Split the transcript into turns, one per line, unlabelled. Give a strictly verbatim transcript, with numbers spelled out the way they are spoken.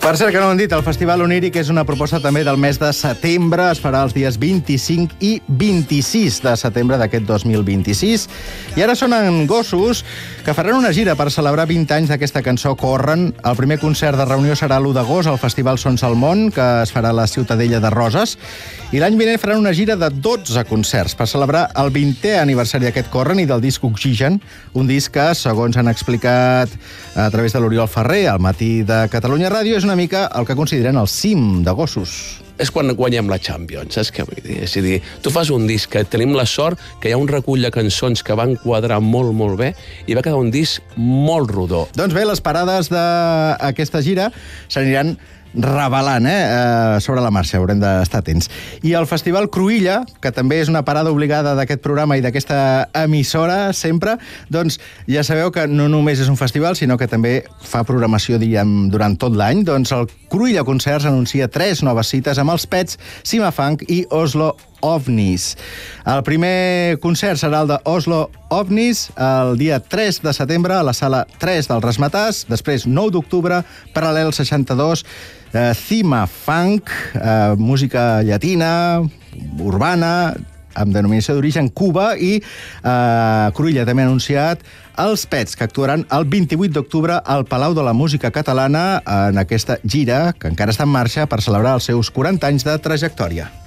Per cert, que no ho hem dit, el Festival Oníric és una proposta també del mes de setembre. Es farà els dies vint-i-cinc i vint-i-sis de setembre d'aquest dos mil vint-i-sis. I ara sonen Gossos, que faran una gira per celebrar vint anys d'aquesta cançó Corren. El primer concert de reunió serà l'u d'agost al Festival Sons al Món, que es farà a la Ciutadella de Roses. I l'any vinent faran una gira de dotze concerts per celebrar el vintè aniversari d'aquest Corren i del disc Oxigen, un disc que, segons han explicat a través de l'Oriol Ferrer al Matí de Catalunya Ràdio, és una mica el que consideren el cim de Gossos.
És quan guanyem la Champions, saps què vull dir? És a dir, tu fas un disc que tenim la sort que hi ha un recull de cançons que van quadrar molt, molt bé i va quedar un disc molt rodó.
Doncs bé, les parades d'aquesta gira s'aniran revelant, eh? Sobre la marxa, haurem d'estar atents. I el Festival Cruïlla, que també és una parada obligada d'aquest programa i d'aquesta emissora, sempre, doncs ja sabeu que no només és un festival, sinó que també fa programació, diríem, durant tot l'any. Doncs el Cruïlla Concerts anuncia tres noves cites amb els Pets, Cima Funk i Oslo Ovnis. El primer concert serà el de Oslo Ovnis el dia tres de setembre a la sala tres del Rasmatàs. Després, nou d'octubre, Paral·lel seixanta-dos, eh, Cima Funk, eh, música llatina, urbana, amb denominació d'origen Cuba, i eh, Cruïlla també ha anunciat els Pets, que actuaran el vint-i-vuit d'octubre al Palau de la Música Catalana en aquesta gira, que encara està en marxa, per celebrar els seus quaranta anys de trajectòria.